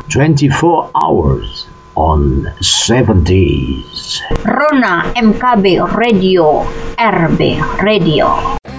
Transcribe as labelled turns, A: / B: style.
A: 24 hours on 7 days.
B: Rona MKB Radio, RB Radio.